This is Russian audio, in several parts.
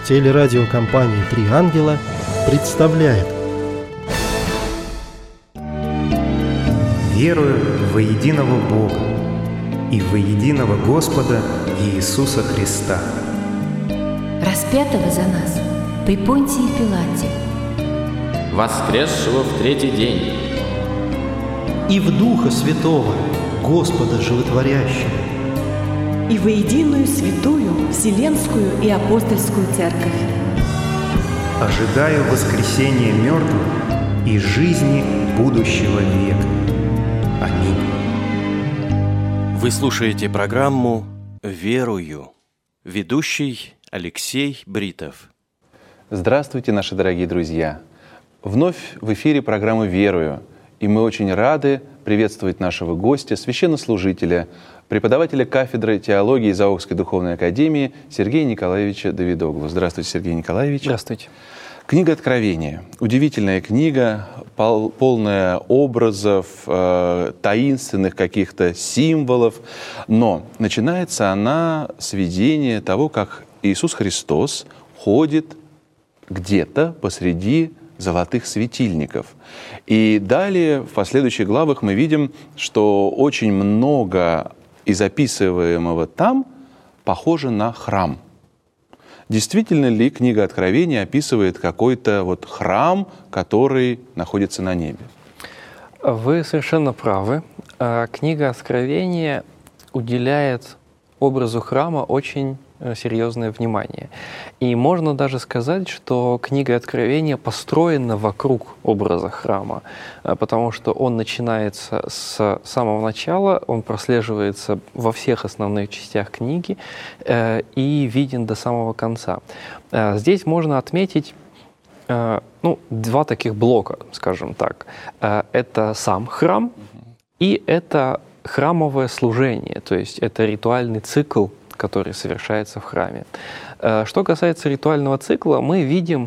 Телерадиокомпания «Три ангела» представляет. Верую во единого Бога и во единого Господа Иисуса Христа, распятого за нас при Понтии Пилате, воскресшего в третий день, И в Духа Святого, Господа Животворящего, и во единую святую Вселенскую и Апостольскую Церковь. ожидаю воскресения мертвых и жизни будущего века. Аминь. Вы слушаете программу «Верую». Ведущий Алексей Бритов. Здравствуйте, наши дорогие друзья! Вновь в эфире программы «Верую». И мы очень рады приветствовать нашего гостя, священнослужителя, преподавателя кафедры теологии Заокской духовной академии Сергея Николаевича Давидоглу. Здравствуйте, Сергей Николаевич. Здравствуйте. Книга Откровения. Удивительная книга, полная образов, таинственных каких-то символов. Но начинается она с видения того, как Иисус Христос ходит где-то посреди золотых светильников. И далее, в последующих главах, мы видим, что очень много из описываемого там похоже на храм. Действительно ли книга Откровения описывает какой-то храм, который находится на небе? Вы совершенно правы. Книга Откровения уделяет образу храма очень серьезное внимание. И можно даже сказать, что книга Откровения построена вокруг образа храма, потому что он начинается с самого начала, он прослеживается во всех основных частях книги и виден до самого конца. Здесь можно отметить два таких блока, скажем так. Это сам храм и это храмовое служение, то есть это ритуальный цикл, который совершается в храме. Что касается ритуального цикла, мы видим,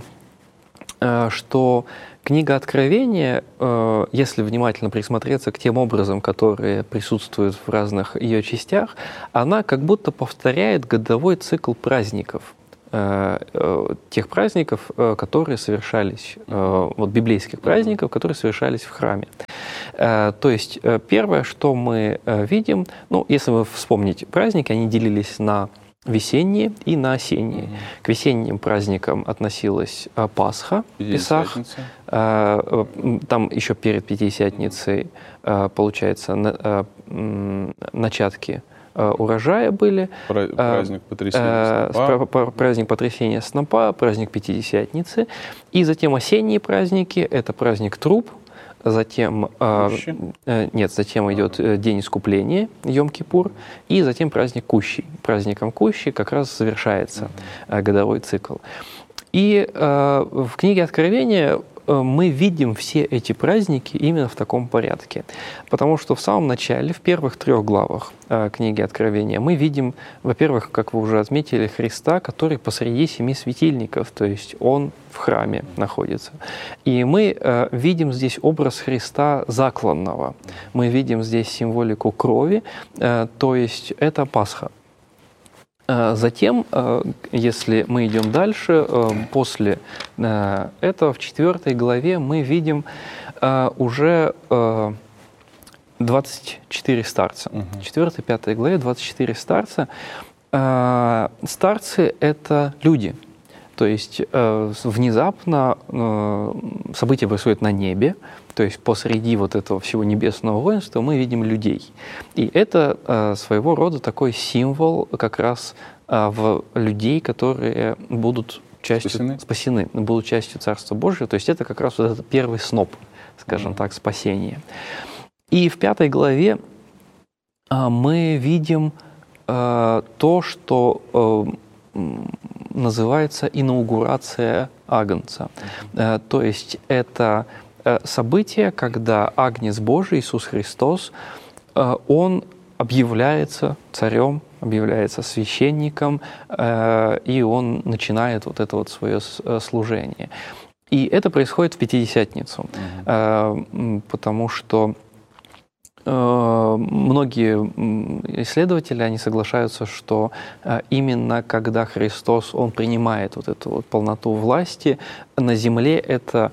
что книга Откровения, если внимательно присмотреться к тем образам, которые присутствуют в разных ее частях, она как будто повторяет годовой цикл праздников, тех праздников, которые совершались, библейских праздников, которые совершались в храме. То есть первое, что мы видим, если вы вспомните праздники, они делились на весенние и на осенние. К весенним праздникам относилась Пасха, Песах. Там еще перед Пятидесятницей, получается, начатки урожая были. Праздник потрясения снопа. Праздник потрясения снопа, праздник Пятидесятницы. И затем осенние праздники, это праздник труб. Затем, затем идет День Искупления, Йом-Кипур, и затем праздник Кущи. Праздником Кущи как раз завершается годовой цикл. И в книге Откровения мы видим все эти праздники именно в таком порядке. Потому что в самом начале, в первых 3 главах книги Откровения, мы видим, во-первых, как вы уже отметили, Христа, который посреди 7 светильников, то есть Он в храме находится. И мы видим здесь образ Христа закланного. Мы видим здесь символику крови, то есть это Пасха. Затем, если мы идем дальше, после этого в 4 главе мы видим уже 24 старца. В 4-5 главе 24 старца. Старцы — это люди. То есть внезапно события происходят на небе, то есть посреди этого всего небесного воинства мы видим людей. И это своего рода такой символ как раз в людей, которые будут спасены, будут частью Царства Божьего. То есть это как раз этот первый сноп, скажем так, спасения. И в 5 главе мы видим то, что называется инаугурация Агнца. То есть это событие, когда Агнец Божий, Иисус Христос, Он объявляется царем, объявляется священником, и Он начинает это свое служение. И это происходит в Пятидесятницу, потому что многие исследователи, они соглашаются, что именно когда Христос, Он принимает вот эту вот полноту власти, на земле это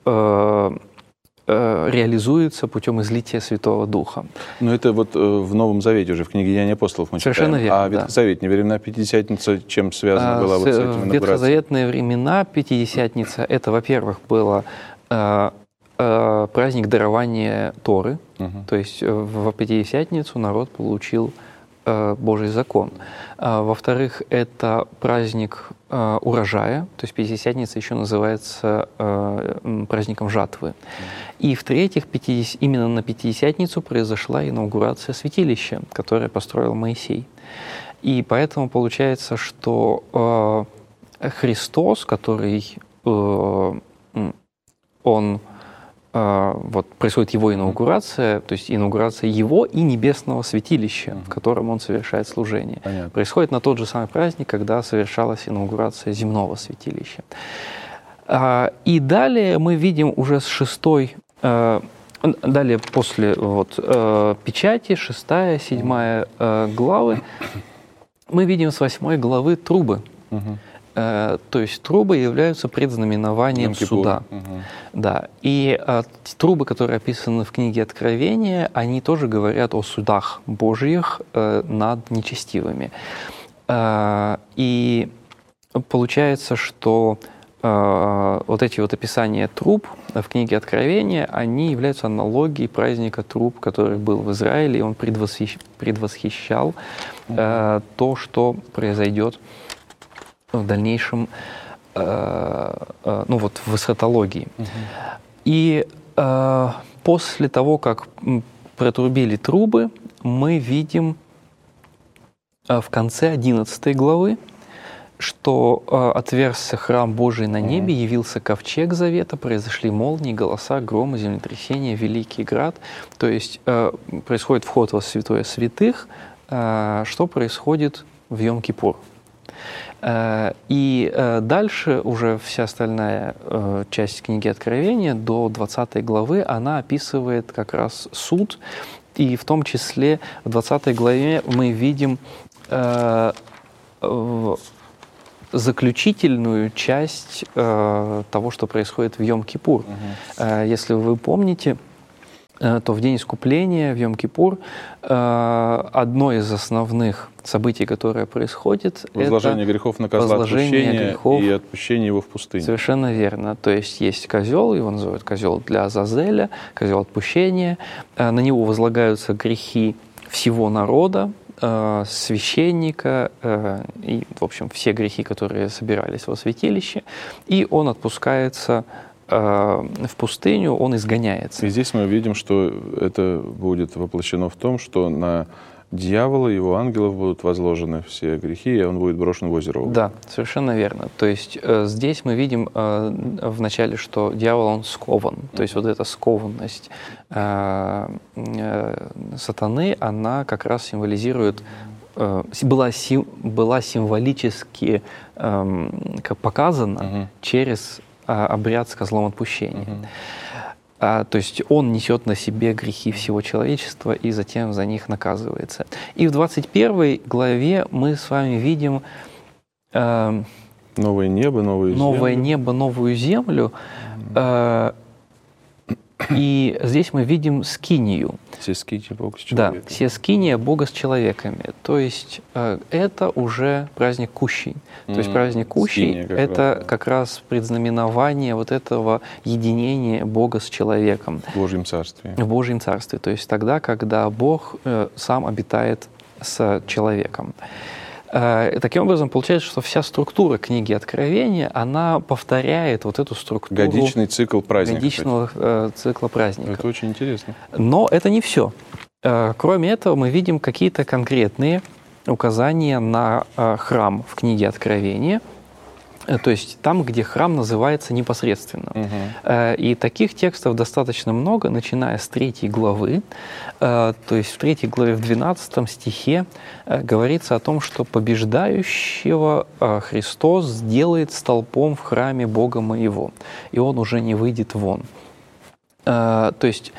реализуется путем излития Святого Духа. Но это вот в Новом Завете уже, в книге «Деяния апостолов» мы Совершенно читаем. верно, А Ветхозаветные времена Пятидесятница чем связана была вот с этим инаугурацией? Ветхозаветные времена Пятидесятница, это, во-первых, было праздник дарования Торы, то есть в Пятидесятницу народ получил Божий закон. Во-вторых, это праздник урожая, то есть Пятидесятница еще называется праздником жатвы. И в-третьих, именно на Пятидесятницу произошла инаугурация святилища, которое построил Моисей. И поэтому получается, что Христос, который вот происходит его инаугурация, то есть инаугурация его и небесного святилища, в котором он совершает служение. Понятно. Происходит на тот же самый праздник, когда совершалась инаугурация земного святилища. И далее мы видим уже с 6-й, далее после печати, 6-я, 7-я главы, мы видим с 8-й главы трубы. То есть трубы являются предзнаменованием суда. Да. И трубы, которые описаны в книге Откровения, они тоже говорят о судах Божьих над нечестивыми. И получается, что вот эти вот описания труб в книге Откровения, они являются аналогией праздника труб, который был в Израиле, и он предвосхищал то, что произойдет в дальнейшем, в эсхатологии. И после того, как протрубили трубы, мы видим в конце 11 главы, что отверзся храм Божий на небе, явился ковчег завета, произошли молнии, голоса, громы, землетрясения, великий град. То есть происходит вход во святое святых, что происходит в Йом-Кипур. И дальше уже вся остальная часть книги Откровения до 20 главы, она описывает как раз суд, и в том числе в 20 главе мы видим заключительную часть того, что происходит в Йом-Кипур. Если вы помните, то в день искупления, в Йом-Кипур, одно из основных событий, которое происходит, возложение грехов на козла отпущения и отпущение его в пустыне. Совершенно верно. То есть козел, его называют козел для Азазеля, козел отпущения. На него возлагаются грехи всего народа, священника и, в общем, все грехи, которые собирались во святилище, и он отпускается в пустыню, он изгоняется. И здесь мы видим, что это будет воплощено в том, что на дьявола и его ангелов будут возложены все грехи, и он будет брошен в озеро. Да, совершенно верно. То есть здесь мы видим в начале, что дьявол, он скован. То есть вот эта скованность сатаны, она как раз символизирует, была символически показана через обряд с козлом отпущения. То есть он несет на себе грехи всего человечества и затем за них наказывается. И в 21 главе мы с вами видим новое небо, новую землю. И здесь мы видим скинию. Сескиния Бога с человеком. Да, сескиния Бога с человеками. То есть это уже праздник Кущей. То есть праздник Кущей — это как раз предзнаменование вот этого единения Бога с человеком. В Божьем Царстве. В Божьем Царстве. То есть тогда, когда Бог сам обитает с человеком. Таким образом, получается, что вся структура книги Откровения, она повторяет вот эту структуру годичный цикл праздников. Годичного цикла праздников. Это очень интересно. Но это не все. Кроме этого, мы видим какие-то конкретные указания на храм в книге Откровения, то есть там, где храм называется непосредственно. И таких текстов достаточно много, начиная с 3 главы. То есть в 3 главе, в 12 стихе говорится о том, что побеждающего Христос сделает столпом в храме Бога моего, и он уже не выйдет вон. То есть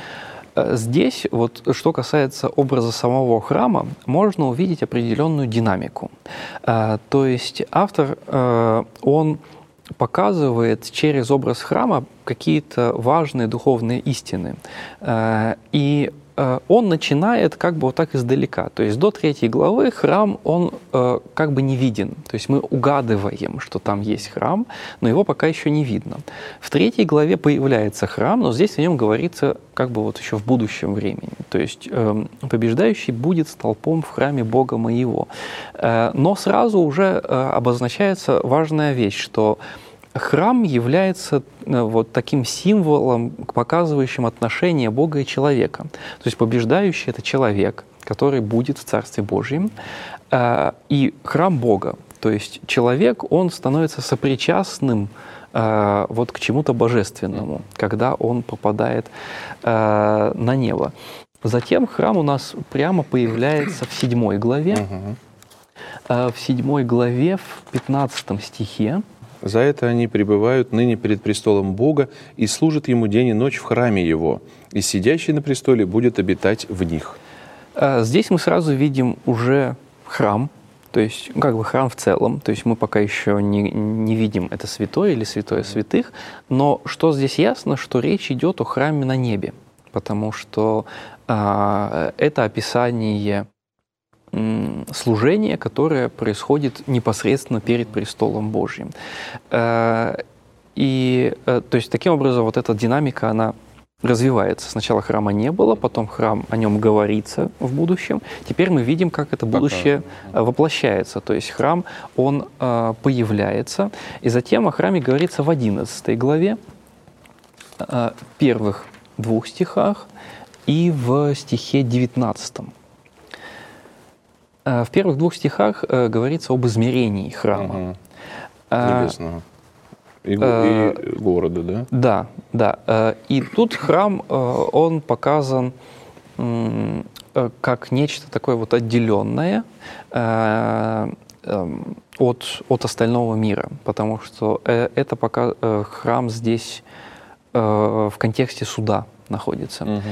Здесь, вот, что касается образа самого храма, можно увидеть определенную динамику. То есть автор, он показывает через образ храма какие-то важные духовные истины. И он начинает как бы вот так издалека. То есть до 3 главы храм, он как бы не виден. То есть мы угадываем, что там есть храм, но его пока еще не видно. В 3 главе появляется храм, но здесь о нем говорится как бы вот еще в будущем времени. То есть побеждающий будет столпом в храме Бога моего. Но сразу уже обозначается важная вещь, что храм является вот таким символом, показывающим отношение Бога и человека. То есть побеждающий — это человек, который будет в Царстве Божьем, и храм Бога. То есть человек, он становится сопричастным вот к чему-то божественному, когда он попадает на небо. Затем храм у нас прямо появляется в 7 главе. В 7 главе, в 15 стихе. «За это они пребывают ныне перед престолом Бога и служат Ему день и ночь в храме Его, и сидящий на престоле будет обитать в них». Здесь мы сразу видим уже храм, то есть как бы храм в целом, то есть мы пока еще не видим, это святое или святое святых, но что здесь ясно, что речь идет о храме на небе, потому что это описание служение, которое происходит непосредственно перед престолом Божьим. И то есть таким образом вот эта динамика, она развивается. Сначала храма не было, потом храм, о нем говорится в будущем. Теперь мы видим, как это будущее воплощается. То есть храм, он появляется. И затем о храме говорится в 11 главе, в первых 2 стихах и в стихе 19. В первых 2 стихах говорится об измерении храма. Небесного. И города, да? Да. И тут храм, он показан как нечто такое вот отделенное от остального мира, потому что это пока храм здесь в контексте суда находится.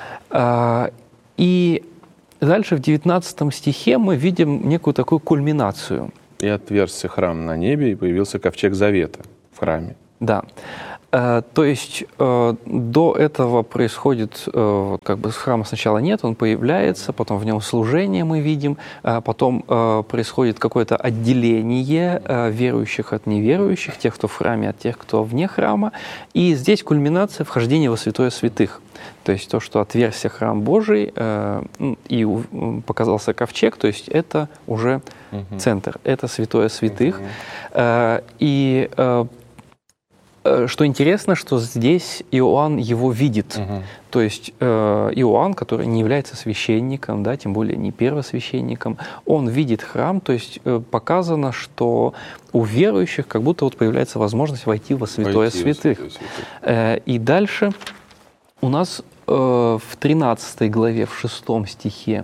И дальше в 19 стихе мы видим некую такую кульминацию. «И отверзся храм на небе, и появился ковчег завета в храме». Да. То есть до этого происходит, как бы храма сначала нет, он появляется, потом в нем служение мы видим, потом происходит какое-то отделение верующих от неверующих, тех, кто в храме, от тех, кто вне храма. И здесь кульминация вхождения во святое святых. То есть то, что отверзся храм Божий и показался ковчег, то есть это уже центр, это святое святых. И что интересно, что здесь Иоанн его видит. То есть Иоанн, который не является священником, да, тем более не первосвященником, он видит храм, то есть показано, что у верующих как будто вот появляется возможность войти во святое святых. И дальше у нас в 13 главе, в 6 стихе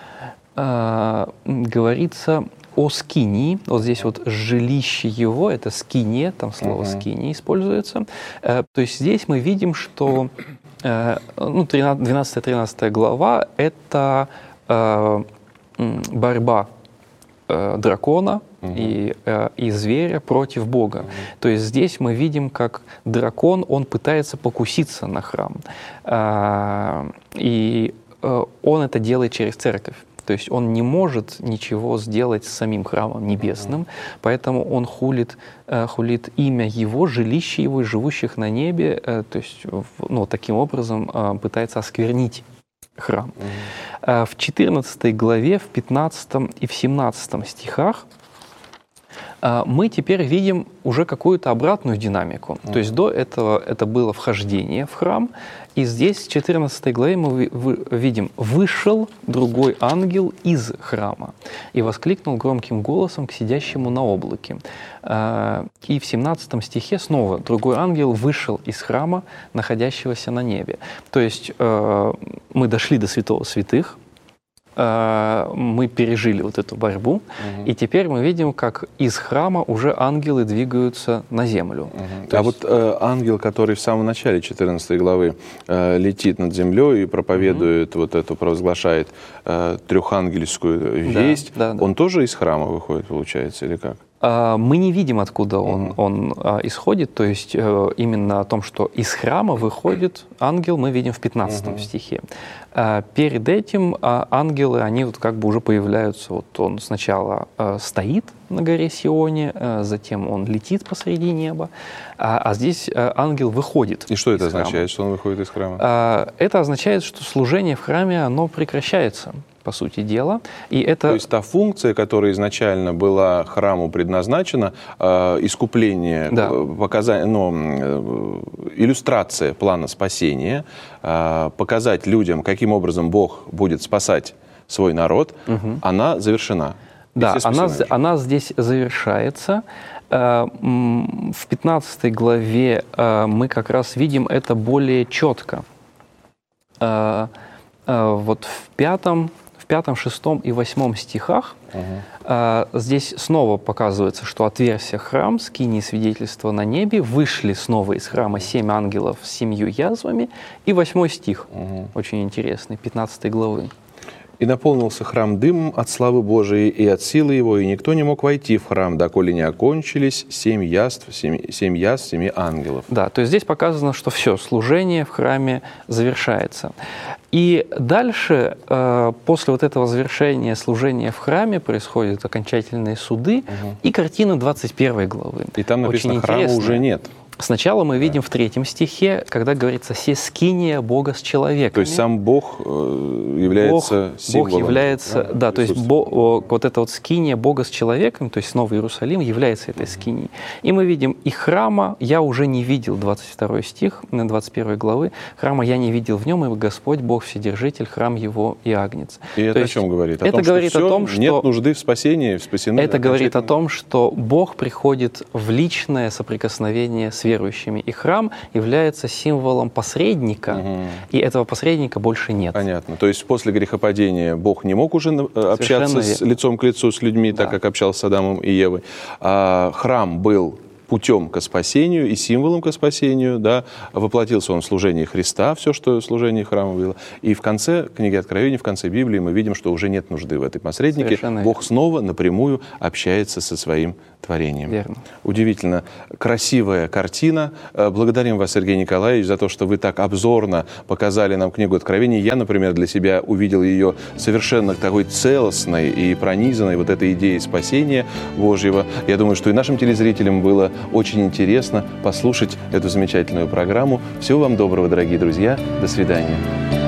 говорится о скинии. Вот здесь вот жилище его, это скиния, там слово скиния используется. То есть здесь мы видим, что 12-13 глава — это борьба дракона и зверя против Бога. То есть здесь мы видим, как дракон, он пытается покуситься на храм. И он это делает через церковь. То есть он не может ничего сделать с самим храмом небесным, поэтому он хулит имя его, жилище его и живущих на небе, то есть таким образом пытается осквернить храм. В 14 главе, в 15 и в 17 стихах мы теперь видим уже какую-то обратную динамику. То есть до этого это было вхождение в храм, и здесь в 14 главе мы видим «вышел другой ангел из храма и воскликнул громким голосом к сидящему на облаке». И в 17 стихе снова другой ангел вышел из храма, находящегося на небе. То есть мы дошли до святого святых, мы пережили вот эту борьбу, и теперь мы видим, как из храма уже ангелы двигаются на землю. А вот ангел, который в самом начале 14 главы летит над землей и проповедует вот эту, провозглашает трехангельскую весть, он тоже из храма выходит, получается, или как? Мы не видим, откуда он исходит, то есть именно о том, что из храма выходит ангел, мы видим в 15 стихе. Перед этим ангелы, они вот как бы уже появляются, вот он сначала стоит на горе Сионе, затем он летит посреди неба, а здесь ангел выходит. И что это означает, что он выходит из храма? Это означает, что служение в храме, оно прекращается, по сути дела. И это... То есть та функция, которая изначально была храму предназначена, искупление, иллюстрация плана спасения, показать людям, каким образом Бог будет спасать свой народ, она завершена. Да, она здесь завершается. В 15 главе мы как раз видим это более четко. Вот в 5, 6 и 8 стихах здесь снова показывается, что отверся храм, скинии свидетельства на небе, вышли снова из храма 7 ангелов с 7 язвами. И 8 стих, очень интересный, 15 главы. «И наполнился храм дымом от славы Божией и от силы его, и никто не мог войти в храм, доколе не окончились 7 язв 7 ангелов». Да, то есть здесь показано, что все, служение в храме завершается. И дальше, после вот этого завершения служения в храме, происходят окончательные суды и картина 21 главы. И там написано, храма уже нет. Сначала мы видим в 3 стихе, когда говорится «се скиния Бога с человеком». То есть сам Бог является символом. Бог является, да, то есть вот эта вот скиния Бога с человеком, то есть Новый Иерусалим, является этой скинией. И мы видим, и храма я уже не видел, 22 стих 21 главы, храма я не видел в нем, и Господь Бог Вседержитель, храм его и Агнец. И это о чем говорит? Это говорит о том, что нет нужды в спасении, в спасении. Это говорит о том, что Бог приходит в личное соприкосновение с верующими. И храм является символом посредника, и этого посредника больше нет. Понятно. То есть после грехопадения Бог не мог уже общаться лицом к лицу с людьми, так как общался с Адамом и Евой. А храм был путем ко спасению и символом ко спасению, да, воплотился он в служении Христа, все, что в служении храма было. И в конце книги Откровения, в конце Библии мы видим, что уже нет нужды в этой посреднике. Бог снова напрямую общается со своим творением. Верно. Удивительно красивая картина. Благодарим вас, Сергей Николаевич, за то, что вы так обзорно показали нам книгу Откровения. Я, например, для себя увидел ее совершенно такой целостной и пронизанной вот этой идеей спасения Божьего. Я думаю, что и нашим телезрителям было очень интересно послушать эту замечательную программу. Всего вам доброго, дорогие друзья. До свидания.